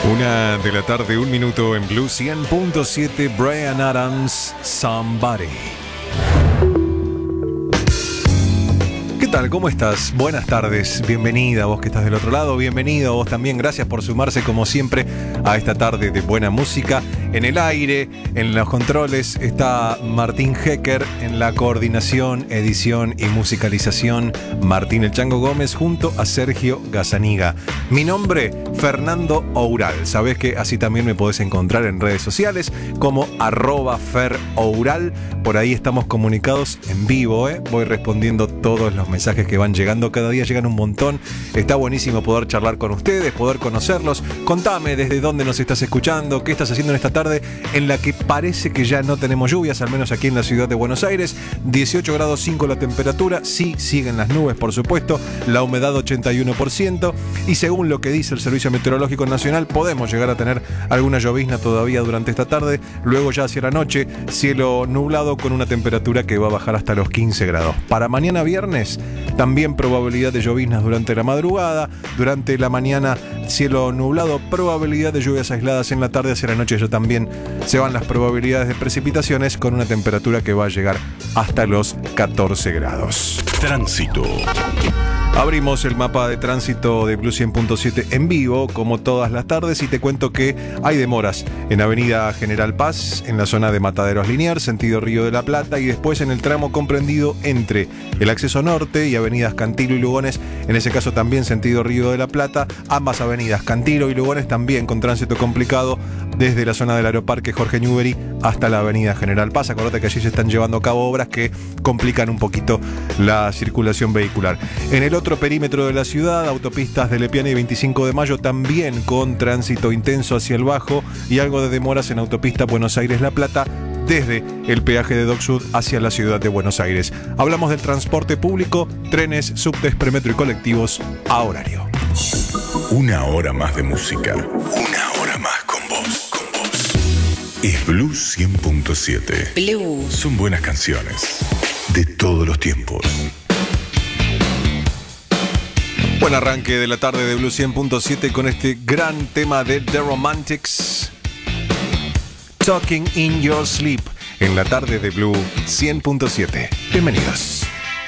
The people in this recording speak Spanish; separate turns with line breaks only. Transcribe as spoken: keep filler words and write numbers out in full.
Una de la tarde, un minuto en Blue cien punto siete, Bryan Adams, Somebody. ¿Qué tal? ¿Cómo estás? Buenas tardes, bienvenida vos que estás del otro lado, bienvenido a vos también, gracias por sumarse como siempre a esta tarde de buena música. En el aire, en los controles está Martín Hecker, en la coordinación, edición y musicalización Martín El Chango Gómez junto a Sergio Gazzaniga. Mi nombre, Fernando Oural, sabés que así también me podés encontrar en redes sociales como arroba feroural, por ahí estamos comunicados en vivo, ¿eh? Voy respondiendo todos los mensajes que van llegando, cada día llegan un montón, está buenísimo poder charlar con ustedes, poder conocerlos. Contame desde dónde nos estás escuchando, qué estás haciendo en esta tarde en la que parece que ya no tenemos lluvias, al menos aquí en la ciudad de Buenos Aires. Dieciocho grados cinco la temperatura, sí siguen las nubes por supuesto, la humedad ochenta y uno por ciento y según lo que dice el Servicio Meteorológico Nacional podemos llegar a tener alguna llovizna todavía durante esta tarde, luego ya hacia la noche cielo nublado con una temperatura que va a bajar hasta los quince grados. Para mañana viernes también probabilidad de lloviznas durante la madrugada, durante la mañana cielo nublado, probabilidad de lluvias aisladas en la tarde, hacia la noche ya también se van las probabilidades de precipitaciones con una temperatura que va a llegar hasta los catorce grados.
Tránsito.
Abrimos el mapa de tránsito de Blue cien punto siete en vivo, como todas las tardes, y te cuento que hay demoras en Avenida General Paz, en la zona de Mataderos Liniers, sentido Río de la Plata, y después en el tramo comprendido entre el acceso norte y Avenidas Cantilo y Lugones, en ese caso también sentido Río de la Plata, ambas avenidas, Cantilo y Lugones, también con tránsito complicado desde la zona del Aeroparque Jorge Newbery hasta la Avenida General Paz. Acordate que allí se están llevando a cabo obras que complican un poquito la circulación vehicular. En el otro perímetro de la ciudad, autopistas de Lepiana y veinticinco de mayo, también con tránsito intenso hacia el bajo y algo de demoras en autopista Buenos Aires-La Plata, desde el peaje de Dock Sud hacia la ciudad de Buenos Aires. Hablamos del transporte público, trenes, subtes, premetro y colectivos a horario.
Una hora más de música. Una hora más con vos. Con vos. Es Blue cien punto siete.
Blue.
Son buenas canciones de todos los tiempos.
Buen arranque de la tarde de Blue cien punto siete con este gran tema de The Romantics, Talking in Your Sleep, en la tarde de Blue cien punto siete. Bienvenidos.